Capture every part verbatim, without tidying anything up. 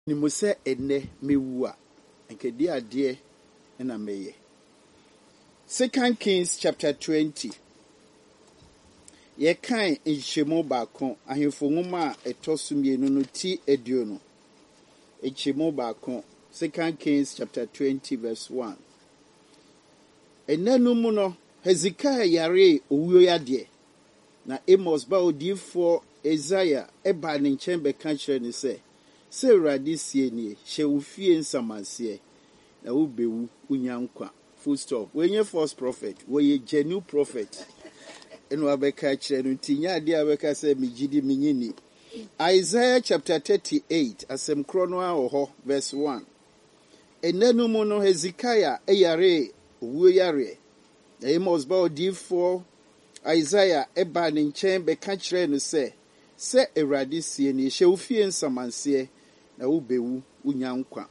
ni mo se ene mewu a nkedi ade na meye. Second Kings chapter twenty. Ye kan enhyemo baako ahemfo nwoma a etoso mienu no ti aduo no. Enhyemo baako. Second Kings chapter twenty verse one. Enanu mu no Hezekiah yare owuo yade. Na Amos ba odifo Isaiah eba ne nkyɛn bɛka kyerɛ ne sɛ sɛ Awurade sie nie hyɛ wo fie nsamanseɛ na wo bewu unya nkwa. Full stop. When you false prophet, when you genuine prophet, and wabeka kyerɛ no tinya ade abeka sɛ migidi minyini. Isaiah chapter thirty-eight asɛm kro no a wɔ hɔ verse one. Enanu mu no Hezekiah eyare owuo yare. Na Amos ba odifo Isaiah eba ne nkyɛn bɛka kyerɛ no sɛ sɛ Awurade sie nie hyɛ wo fie nsamanseɛ na wo bewu unya nkwa.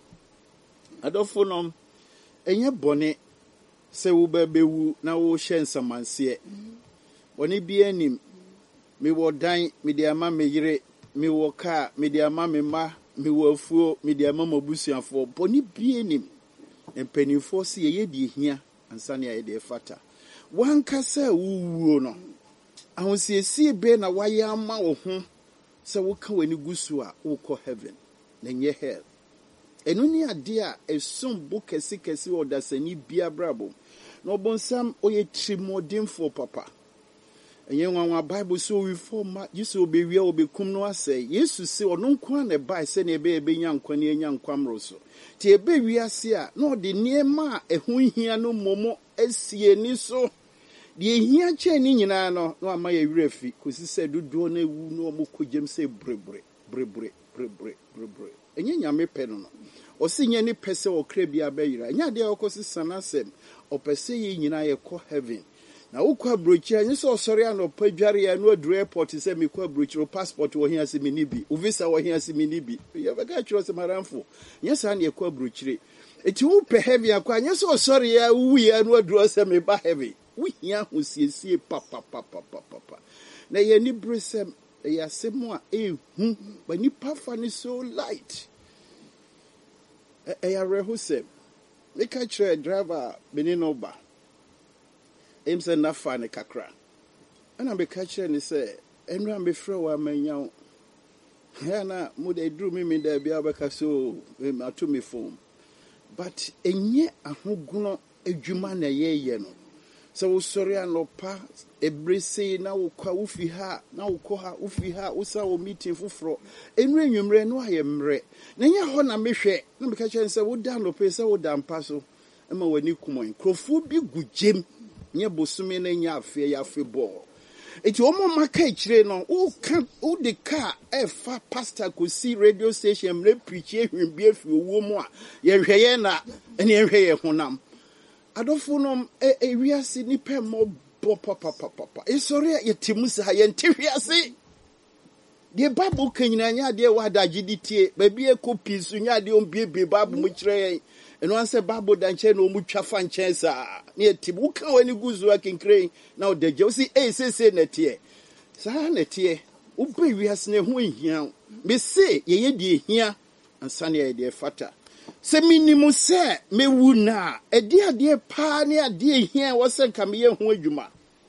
Adɔfo nom enye bɔne sɛ wo bewu na wo hyɛ nsamanseɛ. Bɔne bi anim me wɔ dan me de ama me yere me wɔ kaa me de ama me ma me wɔ afuo me de ama mabusuafo. Bɔne bi anim mpanimfo se ye de hia ansa ne ye de fata. Wanka sɛ wuwuo no ahosiesie be na wayɛ ama wo ho sɛ woka wani gusu a wokɔ heaven na nye hell. Enu ni ade a esom bo kese kese odasani bia brabo na obonsam oye trimodinfo papa. Enye nwanwa Bible so we forma Yesu obewia obekum no asɛ Yesu se ɔno nko na bai sɛ na ebe ebe nya nkwa ne nya nkwamro so ti ebe wiase a na ɔde niema a ɛho hia no momo asie ni so de hia kyɛ ni nyinaa no na ama ya wura fi kosi sɛ dodo na ewu no ɔmo kogem sɛ brebre brebre brebre brebre enye nyame pɛ no no osi nye ni pɛ sɛ ɔkra bia bɛyira nya de ɔkɔsi sanasɛm ɔpɛ sɛ yi nyinaa yɛ kɔ heaven. Na ukwa brochi anyi so sorry ano padware ya no adru airport se me kwa brochi o passport wo hia se me ni bi o visa wo hia se me ni bi ye bega chiro se maramfo nyesa na ye kwa brochire eti wo pe heavy akwa anyi so sorry ya wu ya no adru se me ba heavy wo hia ho siesie papa papa papa na ye ni bresem ya semu a ehu ba ni pafa ni so light e ya reho se me ka chire driver beni no ba Em se na fa ne kakra. Ana be ka kire ni se enra me frɛ wa manyaw. Ya na mu de duru mi mi da bia be ka so me ato me phone. But enye ahoguno adwuma na ye ye no. Se wo sori anopa ebrese na wo kwa wo fi ha na wo kɔ ha wo fi ha wo sa wo meeting foforo. Enra nwumre no aye mre. Na nya hɔ na mehwɛ na me ka kire se wo da no pe se wo da mpa so. Ema wani kumon. Krofo bi gugem nye bosume na nya afi ya afi bo eti omo maka ikire no o ka o de ka e fa pastor ko si radio station mre preach ehwin bi afi owo mu a ye hweye na ene hweye honam adofo no e ewiase ni pe mo bo papa papa e sori ye timu sa ye ntehwiase de Bible kanyina nya de wa da giditie ba bi e copy so nya de on biebe Bible mu kire eno anse Bible da nche na omu twafa nche sa na etibu ka wani guzu akinkre na odagye o si eh sese na tie sa na tie wo ba wiase na ho hia me se ye ye de hia ansa na ye de fata se minimu se mewu na ede ade pa ne ade hia wo se nka me ye ho adwuma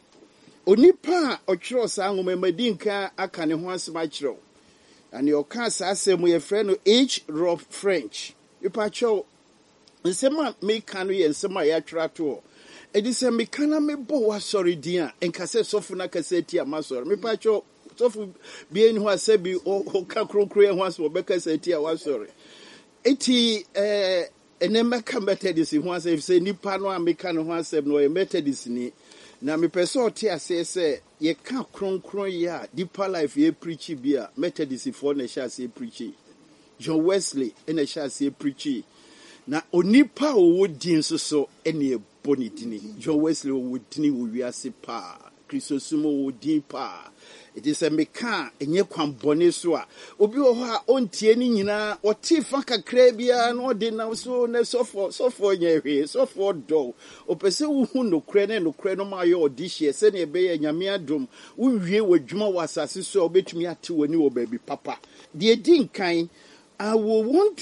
onipa otwero sa ngoma madinka aka ne ho asema kyerɛw ani oka sa asemu ye frɛ no H. Rob French ipa kyerɛw nsema me kanu ye nsema ya twrato edi se me kana me bo wa sorry dia enka se sofu na kase ti amasori me pa kyerɛw sofu bie ni ho asabi o ka kronkro ye ho aso be kase ti a wa sorry eti eh enema ka methodist ho asɛ se nipa no a me kanu ho asɛm no ye methodist ni na me pese oti ase se ye ka kronkron ya deeper life ye preach bia methodist for na sha se preach John Wesley na sha se preach na onipa owo din so so ene eboni dini John Wesley owo dini wo wiase pa Christosumo owo din pa it is a meka enye kwambone so a obi wo ho a ontie ni nyina oti fa kakra bia na odi na so na sofo sofo nyehwe sofo do opese wo hu no kre ne no kre no ma ye odi hye se na ebe ye nyame adom wo wie wadwuma wasase so obetumi ate wani wo baabi papa de di nkan I will want